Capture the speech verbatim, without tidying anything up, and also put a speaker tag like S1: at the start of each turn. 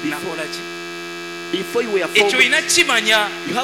S1: nakola ki
S2: Before you were
S1: ekyo
S2: formed,
S1: ina kimanya
S2: you have